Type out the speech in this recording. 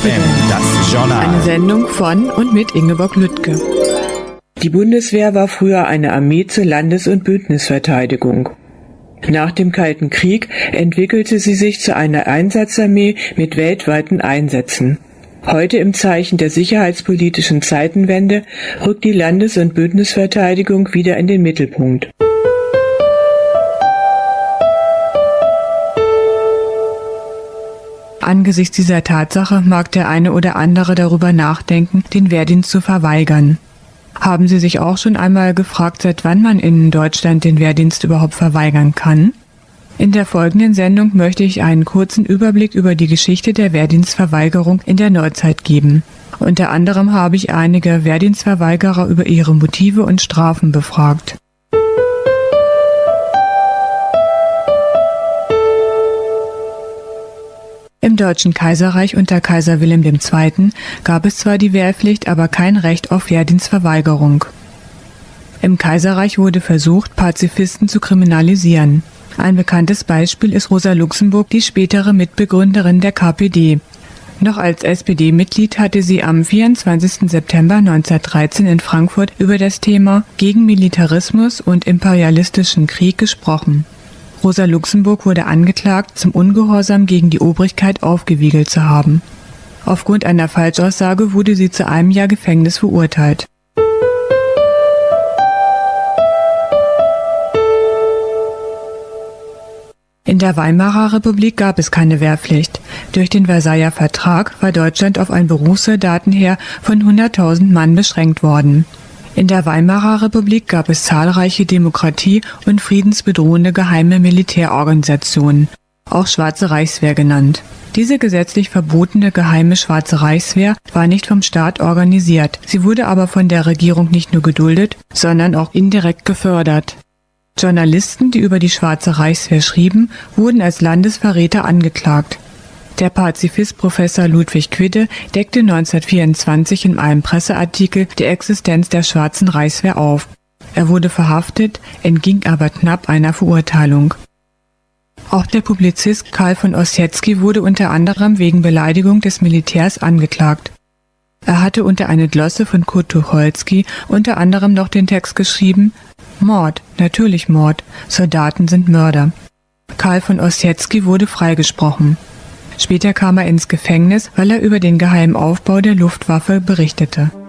FM, das Journal. Eine Sendung von und mit Ingeborg Lüttke. Die Bundeswehr war früher eine Armee zur Landes- und Bündnisverteidigung. Nach dem Kalten Krieg entwickelte sie sich zu einer Einsatzarmee mit weltweiten Einsätzen. Heute im Zeichen der sicherheitspolitischen Zeitenwende rückt die Landes- und Bündnisverteidigung wieder in den Mittelpunkt. Angesichts dieser Tatsache mag der eine oder andere darüber nachdenken, den Wehrdienst zu verweigern. Haben Sie sich auch schon einmal gefragt, seit wann man in Deutschland den Wehrdienst überhaupt verweigern kann? In der folgenden Sendung möchte ich einen kurzen Überblick über die Geschichte der Wehrdienstverweigerung in der Neuzeit geben. Unter anderem habe ich einige Wehrdienstverweigerer über ihre Motive und Strafen befragt. Im Deutschen Kaiserreich unter Kaiser Wilhelm II. Gab es zwar die Wehrpflicht, aber kein Recht auf Wehrdienstverweigerung. Im Kaiserreich wurde versucht, Pazifisten zu kriminalisieren. Ein bekanntes Beispiel ist Rosa Luxemburg, die spätere Mitbegründerin der KPD. Noch als SPD-Mitglied hatte sie am 24. September 1913 in Frankfurt über das Thema gegen Militarismus und imperialistischen Krieg gesprochen. Rosa Luxemburg wurde angeklagt, zum Ungehorsam gegen die Obrigkeit aufgewiegelt zu haben. Aufgrund einer Falschaussage wurde sie zu 1 Jahr Gefängnis verurteilt. In der Weimarer Republik gab es keine Wehrpflicht. Durch den Versailler Vertrag war Deutschland auf ein Berufssoldatenheer von 100.000 Mann beschränkt worden. In der Weimarer Republik gab es zahlreiche Demokratie- und friedensbedrohende geheime Militärorganisationen, auch Schwarze Reichswehr genannt. Diese gesetzlich verbotene geheime Schwarze Reichswehr war nicht vom Staat organisiert. Sie wurde aber von der Regierung nicht nur geduldet, sondern auch indirekt gefördert. Journalisten, die über die Schwarze Reichswehr schrieben, wurden als Landesverräter angeklagt. Der Pazifist Professor Ludwig Quidde deckte 1924 in einem Presseartikel die Existenz der Schwarzen Reichswehr auf. Er wurde verhaftet, entging aber knapp einer Verurteilung. Auch der Publizist Karl von Ossietzky wurde unter anderem wegen Beleidigung des Militärs angeklagt. Er hatte unter eine Glosse von Kurt Tucholsky unter anderem noch den Text geschrieben: Mord, natürlich Mord, Soldaten sind Mörder. Karl von Ossietzky wurde freigesprochen. Später kam er ins Gefängnis, weil er über den geheimen Aufbau der Luftwaffe berichtete.